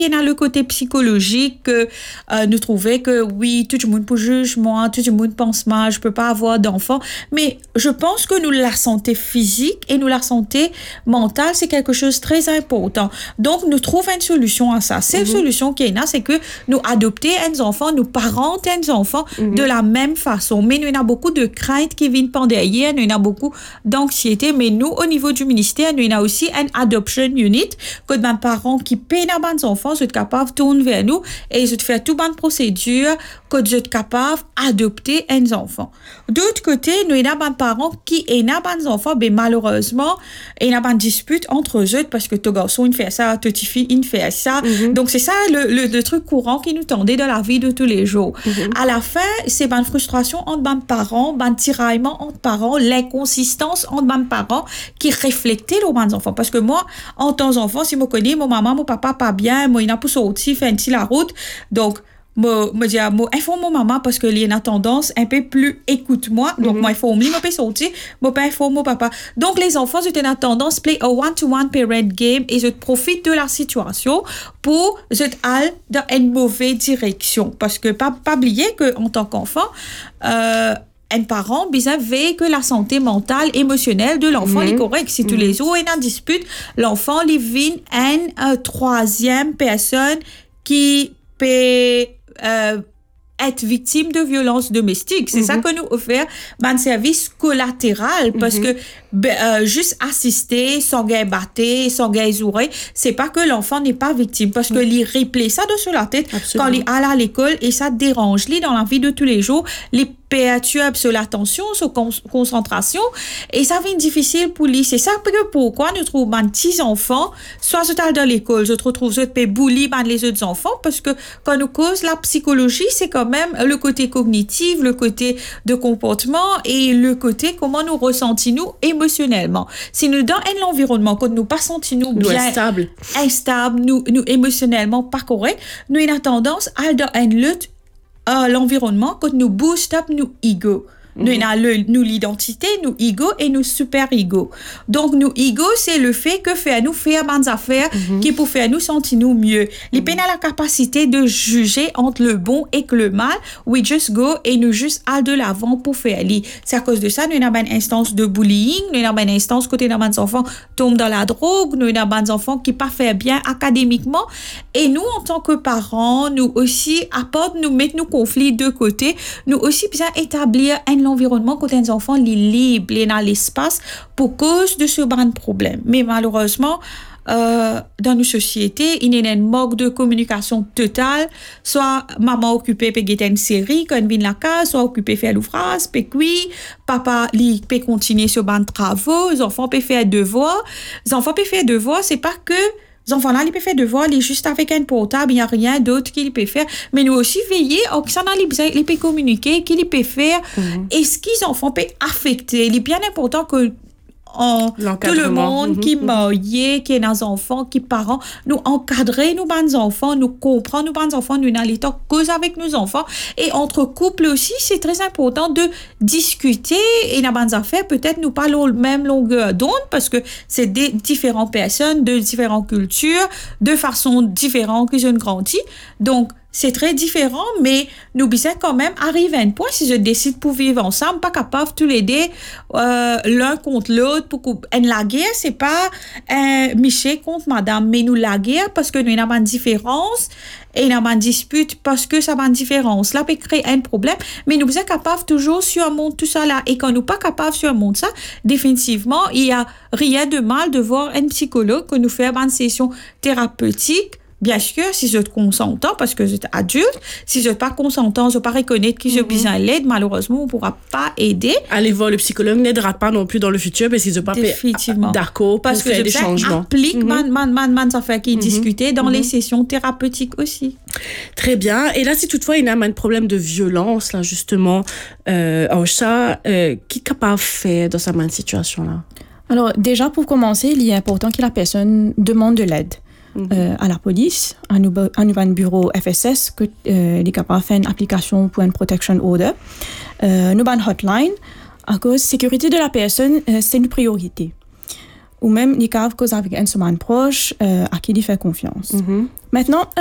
Il y a le côté psychologique que nous trouvons que oui, tout le monde peut juger moi, tout le monde pense mal, je peux pas avoir d'enfant. Mais je pense que nous, la santé physique et nous, la santé mentale, c'est quelque chose de très important. Donc, nous trouvons une solution à ça. Cette solution qui est là, c'est que nous adopter un enfant, nous parenter un enfant de la même façon. Mais nous, il y a beaucoup de craintes qui viennent par derrière, nous, il y a beaucoup d'anxiété. Mais nous, au niveau du ministère, nous, il y a aussi un adoption unit, que des parents qui peinent à des enfants, vous êtes capable de tourner vers nous et vous faire toute bonne procédure que vous êtes capable d'adopter un enfant. D'autre côté, nous avons des parents qui ont des enfants, mais malheureusement, il y a une dispute entre eux parce que ton garçon il fait ça, ta fille il fait ça. Donc c'est ça le truc courant qui nous tendait dans la vie de tous les jours. À la fin, c'est une frustration entre les parents, un tiraillement entre parents, l'inconsistance entre les parents qui reflètent les enfants. Parce que moi, en tant qu'enfant, si je connais mon maman, mon papa pas bien, moi il a poussé au-dessus, fait un petit la route. Donc, me dis informe mon maman parce que il a tendance un peu plus écoute-moi. Donc, moi, il faut me peux sortir, moi pas informe mon papa. Donc, les enfants, ils ont tendance à play a one-to-one parent game et ils profitent de la situation pour aller dans une mauvaise direction. Parce que, pas oublier qu'en tant qu'enfant, un parent besoin veille que la santé mentale, émotionnelle de l'enfant est correcte. Si tous les jours il y a une dispute, l'enfant il vient une troisième personne qui peut être victime de violences domestiques. C'est ça que nous offrons un service collatéral parce que juste assister sans gain battre, sans gain zourer, c'est pas que l'enfant n'est pas victime parce que il replace ça dessus la tête quand il est à l'école et ça dérange lui dans la vie de tous les jours, les perturbe sur l'attention, sur concentration et ça devient difficile pour lui. C'est ça pourquoi nous trouvons des petits enfants soit dans l'école, je retrouve je bully les autres enfants parce que quand nous cause la psychologie, c'est quand même le côté cognitif, le côté de comportement et le côté comment nous ressentons émotionnellement. Si nous dans un environnement quand nous pas sentons bien instable, nous émotionnellement pas correct, nous avons tendance à dans une lutte l'environnement quand nous boost up nos ego. Nous avons l'identité, nos ego et nos super ego. Donc, nos ego, c'est le fait que faire nous faire des affaires qui pour faire nous sentir nous mieux. Les peines a la capacité de juger entre le bon et le mal. We just go et nous juste aller de l'avant pour faire li. C'est à cause de ça, nous avons une instance de bullying, nous avons une instance côté dans des enfants tombent dans la drogue, nous avons des enfants qui pas fait bien académiquement. Et nous, en tant que parents, nous aussi apportent, nous mettre nos conflits de côté, nous aussi bien établir l'environnement quand les enfants sont libres dans l'espace pour cause de ce ban de problème. Mais malheureusement, dans nos sociétés, il y a un manque de communication totale. Soit maman occupée pour guetter une série quand elle vient la case, soit occupée faire l'ouvrage, puis papa li peut continuer sur ban de travaux, les enfants peuvent faire devoirs. Les enfants peuvent faire devoirs, c'est pas que les enfants là, ils peuvent faire devoir, ils juste avec un portable, il n'y a rien d'autre qu'ils peuvent faire. Mais nous aussi veiller, que ça ils peuvent communiquer, qu'ils peuvent faire. Est-ce qu'ils enfants peuvent affecter? Il est bien important que tout le monde qui marié, qui est nos enfants, qui parents, nous encadrer nos bons enfants, nous comprendre nos bons enfants, nous n'allons pas cause avec nos enfants. Et entre couples aussi, c'est très important de discuter et dans bonnes affaires, peut-être nous parlons la même longueur d'onde parce que c'est des différentes personnes, de différentes cultures, de façons différentes qu'ils ont grandi. Donc, c'est très différent, mais nous besoin quand même arriver à un point, si je décide pour vivre ensemble, pas capable tous les deux, l'un contre l'autre, la guerre, c'est pas Michel contre madame, mais nous la guerre parce que nous avons une différence et nous avons une dispute parce que ça a une différence. Là, peut créer un problème, mais nous sommes capables toujours surmonter tout ça là. Et quand nous pas capables surmonter ça, définitivement, il y a rien de mal de voir un psychologue que nous fait une session thérapeutique. Bien sûr, si je suis consentant, parce que je suis adulte, si je ne suis pas consentant, je ne pas reconnaître que j'ai besoin d'aide, malheureusement, on ne pourra pas aider. Aller voir le psychologue n'aidera pas non plus dans le futur, mais si je ne suis pas d'accord pour faire des changements. Parce que je applique affaires qui discutées dans les sessions thérapeutiques aussi. Très bien. Et là, si toutefois, il y a un problème de violence, là, justement, au chat, qui est capable de faire dans cette même situation-là? Alors, déjà, pour commencer, il est important que la personne demande de l'aide. À la police, à nous bureau FSS, que est capable de faire une application pour une protection order. Nous avons une hotline, à cause de la sécurité de la personne, c'est une priorité. ou même les caves cause avec un somme proche à qui il fait confiance. Maintenant,